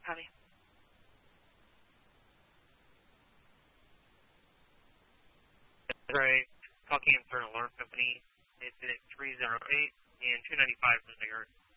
Copy. Right. Talking for an alarm company. It's at 308 and 295 for the yard.